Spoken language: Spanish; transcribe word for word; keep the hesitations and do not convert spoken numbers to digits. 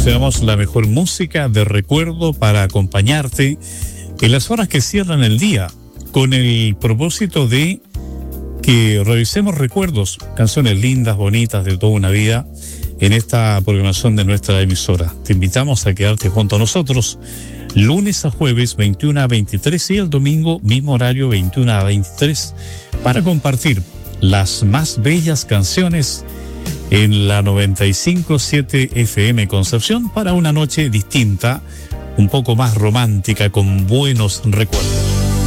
seleccionamos la mejor música de recuerdo para acompañarte en las horas que cierran el día, con el propósito de que revisemos recuerdos, canciones lindas, bonitas de toda una vida en esta programación de nuestra emisora. Te invitamos a quedarte junto a nosotros lunes a jueves veintiuno a veintitrés y el domingo mismo horario veintiuno a veintitrés para compartir las más bellas canciones en la noventa y cinco punto siete F M Concepción para una noche distinta, un poco más romántica, con buenos recuerdos.